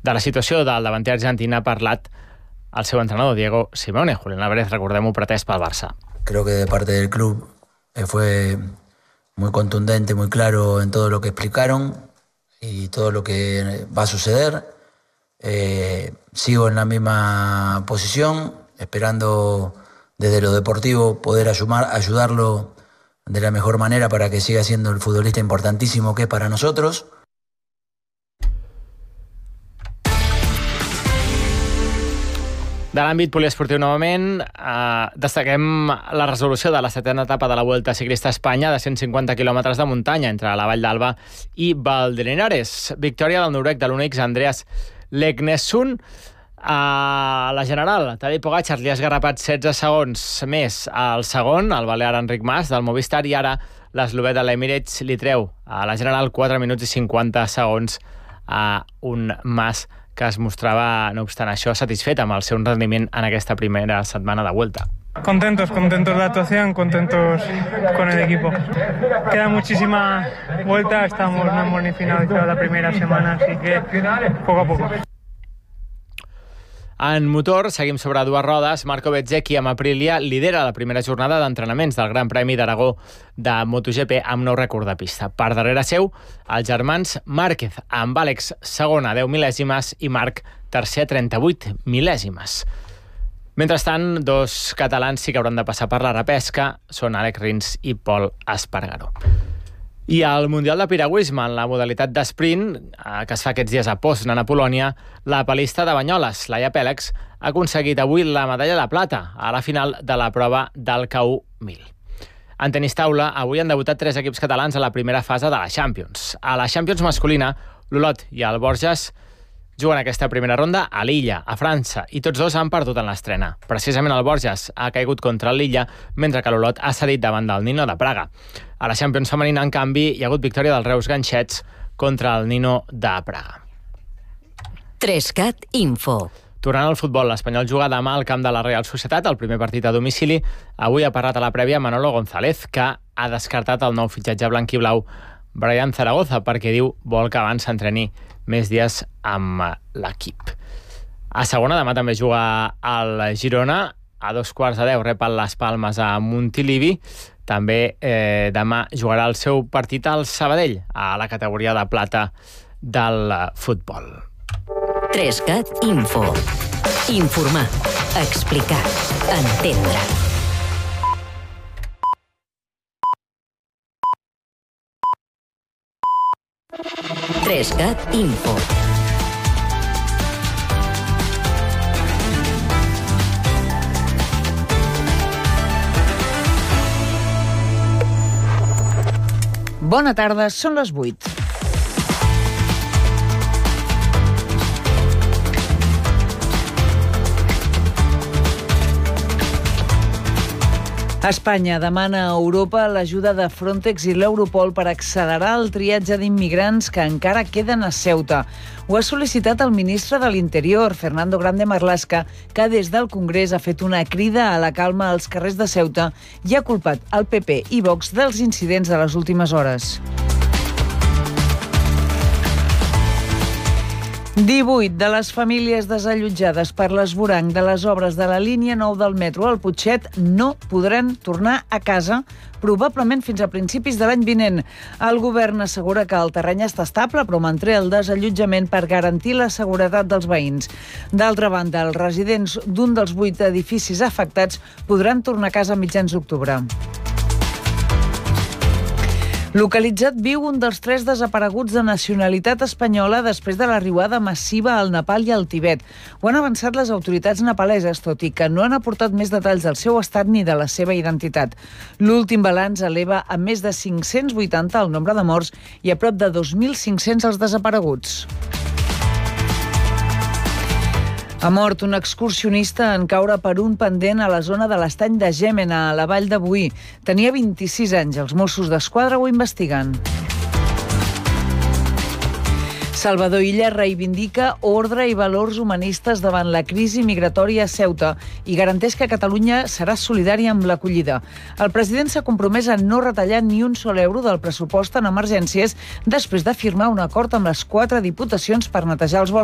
De la situació del davanter argentí ha parlat el seu entrenador, Diego Simeone. Julián Álvarez, recordem-ho, pretès pel Barça. Creo que de parte del club fue muy contundente, muy claro en todo lo que explicaron y todo lo que va a suceder. Sigo en la misma posición, esperando desde lo deportivo poder ayudarlo de la mejor manera para que siga siendo el futbolista importantísimo que es para nosotros. De l'àmbit poliesportiu novament, destaquem la resolució de la 7a etapa de la Vuelta Ciclista a Espanya de 150 quilòmetres de muntanya entre la Vall d'Alba i Valdelinares. Victòria del noruec de l'Unix Andreas Leknesund. A la general, Tadej Pogačar li ha esgarrapat 16 segons més al segon, el balear Enric Mas del Movistar, i ara l'eslovè de l'Emirates li treu a la general 4 minuts i 50 segons a un Mas que es mostrava, no obstant això, satisfet amb el seu rendiment en aquesta primera setmana de Vuelta. Contentos de la actuación, contentos con el equipo. Queda muchísima vuelta, no hemos ni finalizado la primera semana, así que poco a poco. En motor, seguim sobre dues rodes. Marco Bezzecchi amb Aprilia lidera la primera jornada d'entrenaments del Gran Premi d'Aragó de MotoGP amb nou rècord de pista. Per darrere seu, els germans Márquez amb Àlex segona 10 mil·lèsimes i Marc tercer 38 mil·lèsimes. Mentrestant, dos catalans sí que hauran de passar per la repesca, són Àlex Rins i Pol Espargaró. I al Mundial de Piragüisme, en la modalitat d'esprint, que es fa aquests dies a Poznan, a Polònia, la palista de Banyoles, Laia Pèlex, ha aconseguit avui la medalla de plata a la final de la prova del K1 1000. En tenis taula, avui han debutat 3 equips catalans a la primera fase de la Champions. A la Champions masculina, l'Olot i el Borges juguen aquesta primera ronda a l'Illa, a França, i tots dos han perdut en l'estrena. Precisament el Borges ha caigut contra l'Illa, mentre que l'Olot ha cedit davant del Nino de Praga. A la Champions femenina, en canvi, hi ha hagut victòria del Reus Ganxets contra el Nino de Praga. 3CAT Info. Tornant al futbol, l'Espanyol juga demà al camp de la Real Societat, el primer partit a domicili. Avui ha parlat a la prèvia Manolo González, que ha descartat el nou fitxatge blanquiblau Brian Zaragoza, perquè diu vol que abans s'entreni més dies amb l'equip. A segona, demà també juga al Girona. A 9:15 rep el Las Palmes a Montilivi. També demà jugarà el seu partit al Sabadell, a la categoria de plata del futbol. 3CAT Info. Informar, explicar, entendre. Trescat Info. Bona tarda, són les 8. Espanya demana a Europa l'ajuda de Frontex i l'Europol per accelerar el triatge d'immigrants que encara queden a Ceuta. Ho ha sol·licitat el ministre de l'Interior, Fernando Grande Marlaska, que des del Congrés ha fet una crida a la calma als carrers de Ceuta i ha culpat el PP i Vox dels incidents de les últimes hores. 18 de les famílies desallotjades per l'esvoranc de les obres de la línia 9 del metro al Putxet no podran tornar a casa, probablement fins a principis de l'any vinent. El govern assegura que el terreny està estable, però manté el desallotjament per garantir la seguretat dels veïns. D'altra banda, els residents d'un dels 8 edificis afectats podran tornar a casa a mitjans d'octubre. Localitzat viu un dels 3 desapareguts de nacionalitat espanyola després de l'arribada massiva al Nepal i al Tibet. Ho han avançat les autoritats nepaleses, tot i que no han aportat més detalls del seu estat ni de la seva identitat. L'últim balanç eleva a més de 580 el nombre de morts i a prop de 2.500 els desapareguts. Ha mort un excursionista en caure per un pendent a la zona de l'estany de Gémena, a la vall de Boí. Tenia 26 anys. Els Mossos d'Esquadra ho investiguen. Salvador Illa reivindica ordre i valors humanistes davant la crisi migratòria a Ceuta i garanteix que Catalunya serà solidària amb l'acollida. El president s'ha compromès a no retallar ni un sol euro del pressupost en emergències després de firmar un acord amb les 4 diputacions per netejar els